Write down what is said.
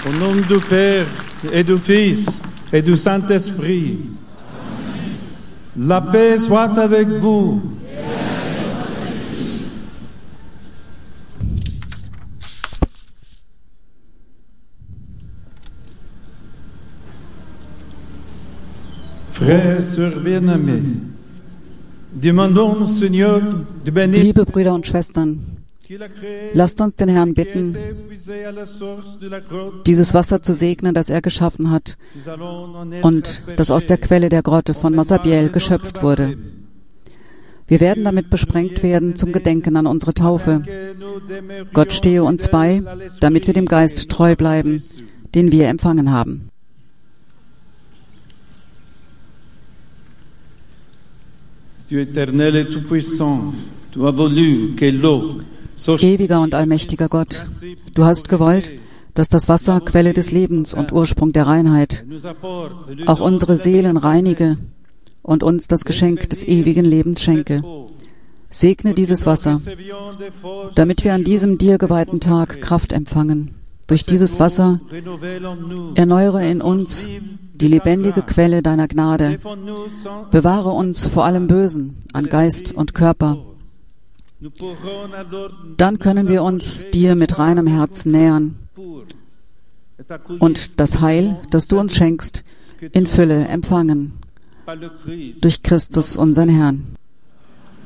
Au nom du Père et du Fils et du Saint-Esprit. La paix soit avec vous. Frères et sœurs bien-aimés, demandons au Seigneur de bénir. Liebe Brüder und Schwestern, lasst uns den Herrn bitten, dieses Wasser zu segnen, das er geschaffen hat und das aus der Quelle der Grotte von Massabielle geschöpft wurde. Wir werden damit besprengt werden zum Gedenken an unsere Taufe. Gott stehe uns bei, damit wir dem Geist treu bleiben, den wir empfangen haben. Ewiger und allmächtiger Gott, du hast gewollt, dass das Wasser Quelle des Lebens und Ursprung der Reinheit auch unsere Seelen reinige und uns das Geschenk des ewigen Lebens schenke. Segne dieses Wasser, damit wir an diesem dir geweihten Tag Kraft empfangen. Durch dieses Wasser erneuere in uns die lebendige Quelle deiner Gnade. Bewahre uns vor allem Bösen an Geist und Körper. Dann können wir uns dir mit reinem Herzen nähern und das Heil, das du uns schenkst, in Fülle empfangen. Durch Christus, unseren Herrn.